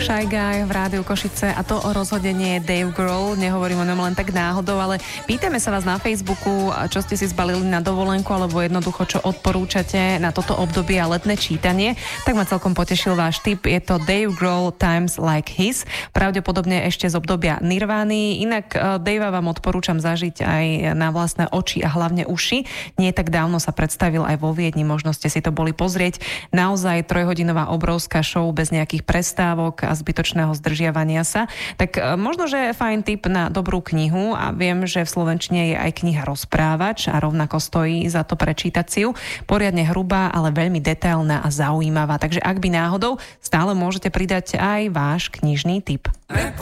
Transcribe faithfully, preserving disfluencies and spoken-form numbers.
Shy Guy v Rádiu Košice a to rozhodne nie je Dave Grohl, nehovorím o ňom len tak náhodou, ale pýtame sa vás na Facebooku, čo ste si zbalili na dovolenku alebo jednoducho, čo odporúčate na toto obdobie a letné čítanie. Tak ma celkom potešil váš tip, je to Dave Grohl Times Like His, pravdepodobne ešte z obdobia Nirvány. Inak Davea vám odporúčam zažiť aj na vlastné oči a hlavne uši. Nie tak dávno sa predstavil aj vo Viedni, možno ste si to boli pozrieť. Naozaj trojhodinová obrovská show bez nejakých prestávok a zbytočného zdržiavania sa. Tak možno, že je fajn tip na dobrú knihu a viem, že v slovenčine je aj kniha Rozprávač a rovnako stojí za to prečítať si ju. Poriadne hrubá, ale veľmi detailná a zaujímavá. Takže ak by náhodou, stále môžete pridať aj váš knižný tip.